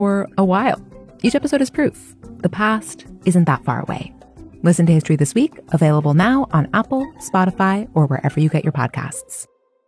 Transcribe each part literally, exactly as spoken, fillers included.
for a while. Each episode is proof. The past isn't that far away. Listen to History This Week, available now on Apple, Spotify, or wherever you get your podcasts.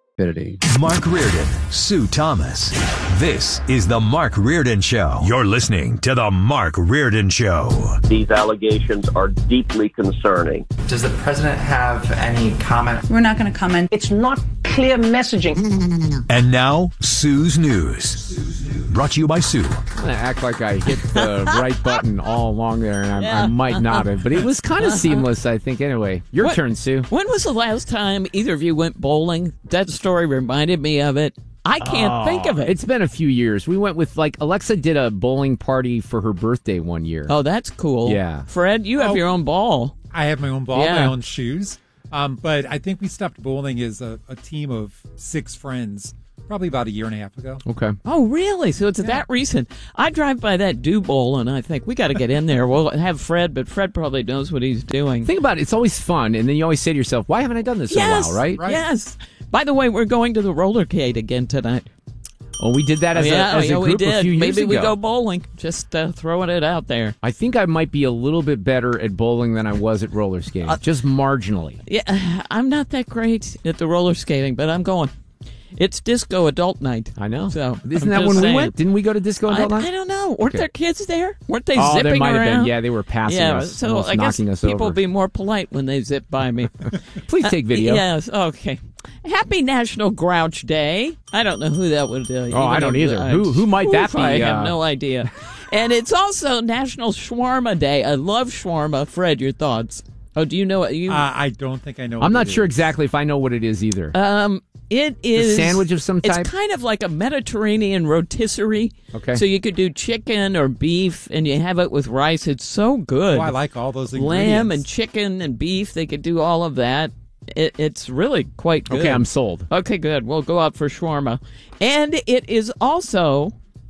Mark Reardon, Sue Thomas. This is the Mark Reardon Show. You're listening to the Mark Reardon Show. These allegations are deeply concerning. Does the president have any comment? We're not going to comment. It's not clear messaging. No, no, no, no, no, no. And now, Sue's News. Brought to you by Sue. I'm going to act like I hit the right button all along there, and I, yeah. I might not have, but it was kind of seamless, I think. Anyway, your what, turn, Sue. When was the last time either of you went bowling? That story reminded me of it. I can't oh, think of it. It's been a few years. We went with, like, Alexa did a bowling party for her birthday one year. Oh, that's cool. Yeah. Fred, you have oh, your own ball. I have my own ball, yeah. my own shoes. Um, but I think we stopped bowling as a, a team of six friends probably about a year and a half ago. Okay. Oh, really? So it's yeah. that recent. I drive by that Dew Bowl, and I think we got to get in there. We'll have Fred, but Fred probably knows what he's doing. Think about it. It's always fun, and then you always say to yourself, why haven't I done this yes, in a while, right? right? Yes. By the way, we're going to the rollercade again tonight. Oh, we did that as, oh, yeah, a, as yeah, a group we did. a few years Maybe ago. we go bowling. Just uh, throwing it out there. I think I might be a little bit better at bowling than I was at roller skating, uh, just marginally. Yeah, I'm not that great at the roller skating, but I'm going. It's disco adult night. I know. So isn't I'm that when saying. we went? Didn't we go to disco adult I, night? I don't know. Weren't okay. there kids there? Weren't they oh, zipping there might around? have been. Yeah, they were passing yeah, us. so I guess knocking us people over. be more polite when they zip by me. Please take video. Uh, yes. Okay. Happy National Grouch Day. I don't know who that would. Uh, oh, I don't either. Uh, who who might oof, that be? I uh, have no idea. And it's also National Shawarma Day. I love shawarma. Fred, your thoughts? Oh, do you know what you? Uh, I don't think I know. I'm what not it sure is. exactly if I know what it is either. Um. It is a sandwich of some type. It's kind of like a Mediterranean rotisserie. Okay. So you could do chicken or beef, and you have it with rice. It's so good. Oh, I like all those ingredients. Lamb and chicken and beef. They could do all of that. It, it's really quite good. Okay, I'm sold. Okay, good. We'll go out for shawarma. And it is also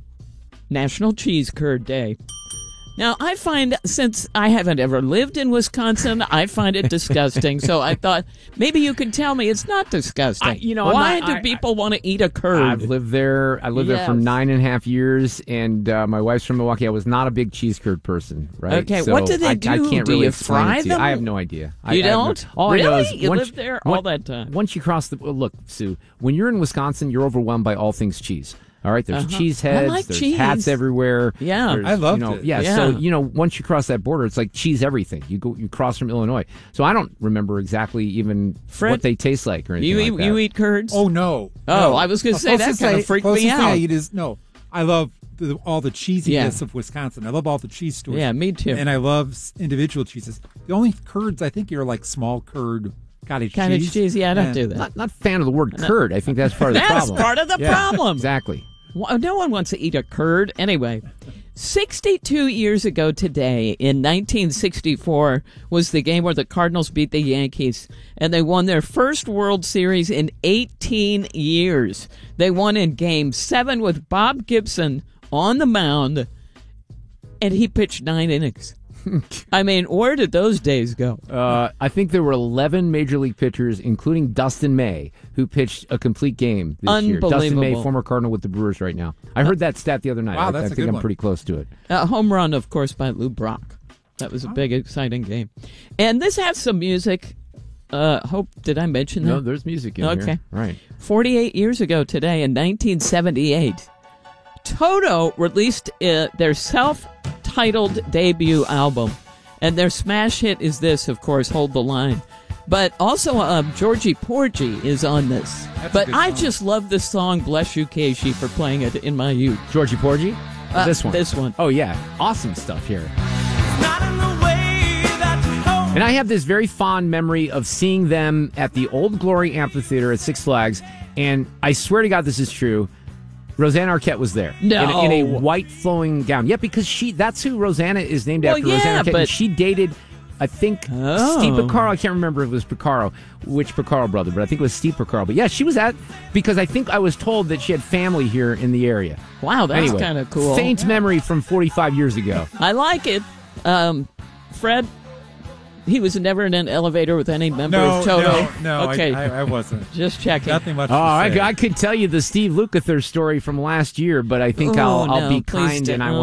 National Cheese Curd Day. Now, I find, since I haven't ever lived in Wisconsin, I find it disgusting. So I thought, maybe you could tell me it's not disgusting. I, you know, Why not, do I, people want to eat a curd? I've lived there. I lived yes. there for nine and a half years, and uh, my wife's from Milwaukee. I was not a big cheese curd person, right? Okay, so what do they I, do? I can't do really you explain fry it to them? you. I have no idea. You I, don't? I no, all really? I know is you once, lived there once, all that time. Once you cross the... Well, look, Sue, when you're in Wisconsin, you're overwhelmed by all things cheese. All right, there's uh-huh. cheese heads, like there's cheese. hats everywhere. Yeah, there's, I loved you know, it. Yeah, yeah, so you know, once you cross that border, it's like cheese everything. You go, you cross from Illinois. So I don't remember exactly even Fred, what they taste like or anything you like eat, that. You eat curds? Oh no! Oh, no. I was going to say that kind of freaked me out. I eat is no. I love the, all the cheesiness Yeah. of Wisconsin. I love all the cheese stores. Yeah, me too. And I love s- individual cheeses. The only curds I think are like small curd cottage, Cottage cheese. cheese, yeah, I don't Yeah. do that. Not not fan of the word curd. I think that's part of the That's problem. part of the Yeah, problem. Exactly. Well, no one wants to eat a curd. Anyway, sixty-two years ago today, in nineteen sixty-four, was the game where the Cardinals beat the Yankees, and they won their first World Series in eighteen years. They won in Game seven with Bob Gibson on the mound, and he pitched nine innings. I mean, where did those days go? Uh, I think there were eleven major league pitchers, including Dustin May, who pitched a complete game this year. Dustin May, former Cardinal with the Brewers right now. I heard that stat the other night. Wow, I, that's I a think good I'm one. pretty close to it. A home run, of course, by Lou Brock. That was a big, exciting game. And this has some music. Uh, hope, did I mention that? No, there's music in okay. here. Right. forty-eight years ago today, in nineteen seventy-eight, Toto released uh, their self-titled debut album. And their smash hit is this, of course, Hold the Line. But also, um, Georgie Porgy is on this. That's a but good I song. just love this song, Bless You, Casey, for playing it in my youth. Georgie Porgy? Or Uh, this one? This one. Oh, yeah. Awesome stuff here. And I have this very fond memory of seeing them at the Old Glory Amphitheater at Six Flags. And I swear to God this is true. Rosanna Arquette was there. No. In, in a white flowing gown. Yeah, because she that's who Rosanna is named Well, after. yeah, Rosanna Arquette. but- And she dated, I think, Oh. Steve Picaro. I can't remember if it was Picaro, which Picaro brother, but I think it was Steve Picaro. But yeah, she was at, because I think I was told that she had family here in the area. Wow, that's Anyway, kind of cool. Faint memory from forty-five years ago. I like it. Um, Fred, He was never in an elevator with any member No, of Toto. no, no, okay, I, I, I wasn't. Just checking. Nothing much. Oh, to I, say. I could tell you the Steve Lukather story from last year, but I think Oh, I'll, I'll no, be please kind don't. and I Oh,